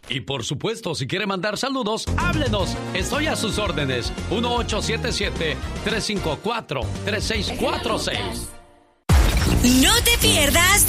Y por supuesto, si quiere mandar saludos, háblenos. Estoy a sus órdenes. 1877-354-3646. No te pierdas